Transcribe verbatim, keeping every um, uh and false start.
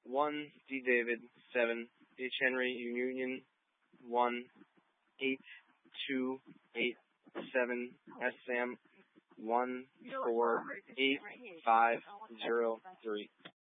one D David seven H Henry Union one eight two eight seven S Sam one four eight five zero three.